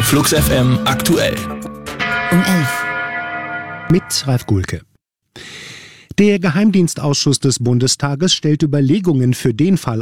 Flux FM aktuell. Um 11. Mit Ralf Gulke. Der Geheimdienstausschuss des Bundestages stellt Überlegungen für den Fall